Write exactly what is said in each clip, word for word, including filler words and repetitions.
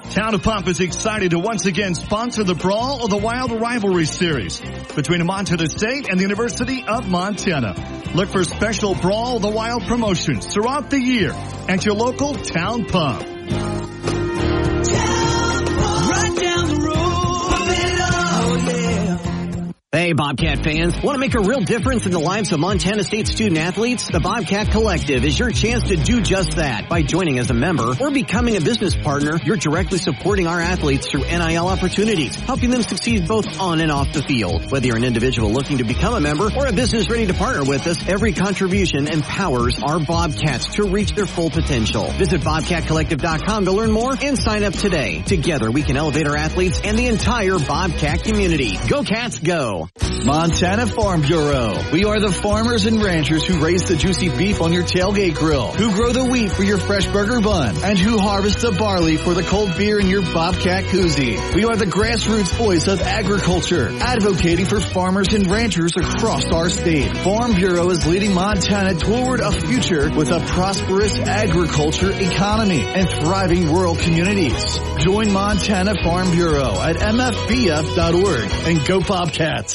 Town of Pump is excited to once again sponsor the Brawl of the Wild Rivalry Series between Montana State and the University of Montana. Look for special Brawl of the Wild promotions throughout the year at your local Town Pump. Hey, Bobcat fans. Want to make a real difference in the lives of Montana State student-athletes? The Bobcat Collective is your chance to do just that. By joining as a member or becoming a business partner, you're directly supporting our athletes through N I L opportunities, helping them succeed both on and off the field. Whether you're an individual looking to become a member or a business ready to partner with us, every contribution empowers our Bobcats to reach their full potential. Visit bobcat collective dot com to learn more and sign up today. Together, we can elevate our athletes and the entire Bobcat community. Go Cats, go! Montana Farm Bureau. We are the farmers and ranchers who raise the juicy beef on your tailgate grill, who grow the wheat for your fresh burger bun, and who harvest the barley for the cold beer in your Bobcat koozie. We are the grassroots voice of agriculture, advocating for farmers and ranchers across our state. Farm Bureau is leading Montana toward a future with a prosperous agriculture economy and thriving rural communities. Join Montana Farm Bureau at m f b f dot org and go Bobcats.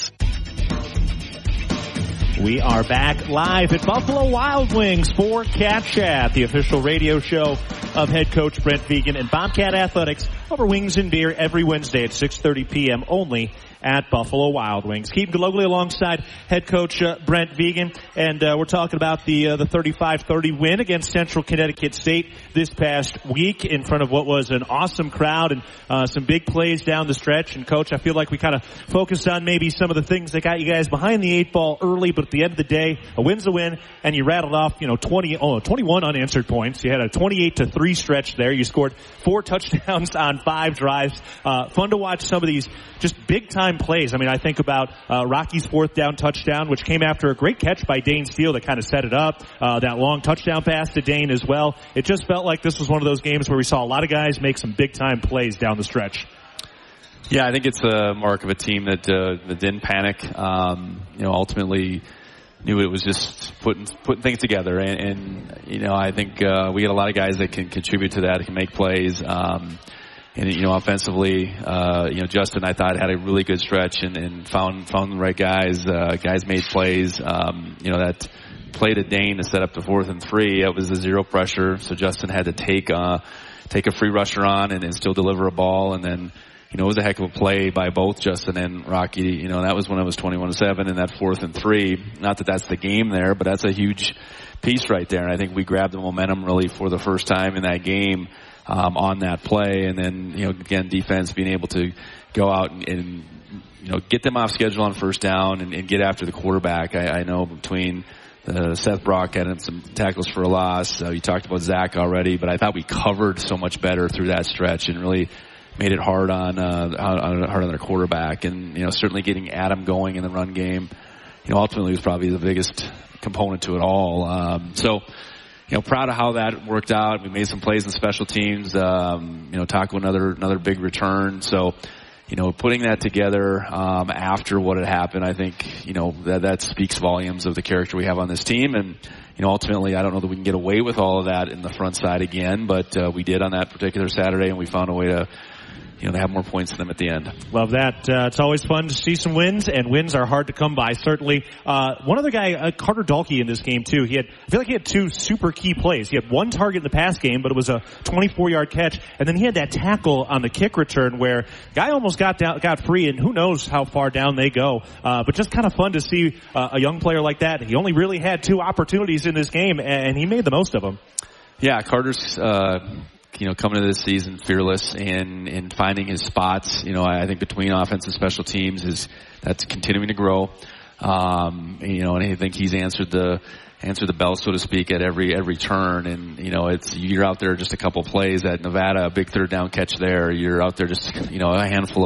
We are back live at Buffalo Wild Wings for Cat Chat, the official radio show of head coach Brent Vigen and Bobcat Athletics over wings and beer every Wednesday at six thirty p.m. only at Buffalo Wild Wings. Keith Galogli alongside head coach uh, Brent Vigen, and uh, we're talking about the uh, the thirty-five thirty win against Central Connecticut State this past week in front of what was an awesome crowd and uh, some big plays down the stretch. And Coach, I feel like we kind of focused on maybe some of the things that got you guys behind the eight ball early, but at the end of the day, a win's a win, and you rattled off, you know, twenty, oh, twenty-one unanswered points. You had a twenty-eight to three stretch there. You scored four touchdowns on five drives. Uh, fun to watch some of these just big time plays. I mean, I think about uh, Rocky's fourth down touchdown, which came after a great catch by Dane Steele that kind of set it up. Uh, that long touchdown pass to Dane as well. It just felt like this was one of those games where we saw a lot of guys make some big time plays down the stretch. Yeah, I think it's a mark of a team that, uh, that didn't panic. Um, you know, ultimately knew it was just putting putting things together, and, and you know, I think uh, we got a lot of guys that can contribute to that, that can make plays. Um, And, you know, offensively, uh, you know, Justin, I thought, had a really good stretch and, and found, found the right guys. Uh, guys made plays. Um, you know, that play to Dane to set up the fourth and three, it was a zero pressure. So Justin had to take, uh, take a free rusher on and, and still deliver a ball. And then, you know, it was a heck of a play by both Justin and Rocky. You know, that was when it was twenty-one to seven and that fourth and three. Not that that's the game there, but that's a huge piece right there. And I think we grabbed the momentum really for the first time in that game. Um, on that play, and then, you know, again, defense being able to go out and, and you know, get them off schedule on first down and, and get after the quarterback. I, I know between uh, Seth Brock had some tackles for a loss. Uh, you talked about Zach already, but I thought we covered so much better through that stretch and really made it hard on, uh, on hard on their quarterback. And, you know, certainly getting Adam going in the run game, you know, ultimately was probably the biggest component to it all. Um, so, You know, proud of how that worked out. We made some plays in special teams. Um, you know, Taco another another big return. So, you know, putting that together um, after what had happened, I think, you know, that that speaks volumes of the character we have on this team. And, you know, ultimately, I don't know that we can get away with all of that in the front side again, but uh, we did on that particular Saturday, and we found a way to, you know, to have more points than them at the end. Love that. Uh, it's always fun to see some wins, and wins are hard to come by, certainly. Uh, one other guy, uh, Carter Dahlke in this game, too. He had, I feel like he had two super key plays. He had one target in the pass game, but it was a twenty-four yard catch, and then he had that tackle on the kick return where the guy almost got down, got free, and who knows how far down they go. Uh, but just kind of fun to see uh, a young player like that. He only really had two opportunities in this game, and he made the most of them. Yeah, Carter's, uh, you know, coming into this season fearless and, and finding his spots. You know, I think between offense and special teams is, that's continuing to grow. Um, you know, and I think he's answered the, answered the bell, so to speak, at every, every turn. And, you know, it's, you're out there just a couple plays at Nevada, a big third down catch there. You're out there just, you know, a handful of